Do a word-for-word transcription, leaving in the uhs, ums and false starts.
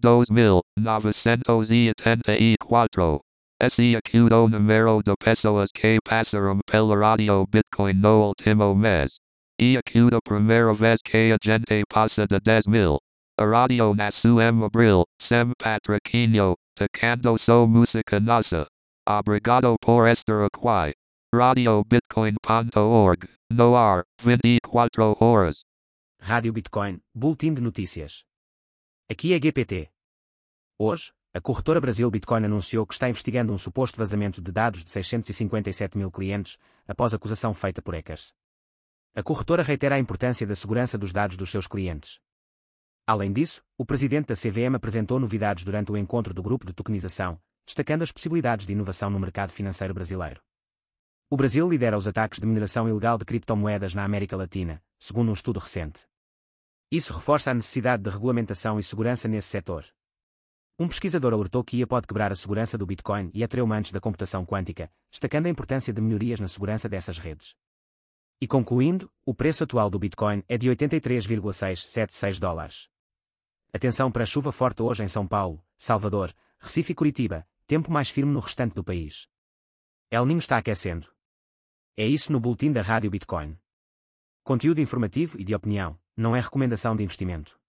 dois mil novecentos e oitenta e quatro. Esse aqui o número de pessoas que passaram pela rádio Bitcoin no último mês. E aqui a primeira vez que a gente passa de dez mil. A rádio nasceu em abril, sem patrocínio, tocando só música nossa. Obrigado por estar aqui. radio bitcoin ponto org, no ar, vinte e quatro horas. Rádio Bitcoin, Boletim de Notícias. Aqui é G P T. Hoje, a corretora Brasil Bitcoin anunciou que está investigando um suposto vazamento de dados de seiscentos e cinquenta e sete mil clientes, após acusação feita por hackers. A corretora reitera a importância da segurança dos dados dos seus clientes. Além disso, o presidente da C V M apresentou novidades durante o encontro do grupo de tokenização, destacando as possibilidades de inovação no mercado financeiro brasileiro. O Brasil lidera os ataques de mineração ilegal de criptomoedas na América Latina, segundo um estudo recente. Isso reforça a necessidade de regulamentação e segurança nesse setor. Um pesquisador alertou que I A pode quebrar a segurança do Bitcoin e Ethereum antes da computação quântica, destacando a importância de melhorias na segurança dessas redes. E concluindo, o preço atual do Bitcoin é de oitenta e três vírgula seiscentos e setenta e seis dólares. Atenção para a chuva forte hoje em São Paulo, Salvador, Recife e Curitiba, tempo mais firme no restante do país. El Niño está aquecendo. É isso no boletim da Rádio Bitcoin. Conteúdo informativo e de opinião, não é recomendação de investimento.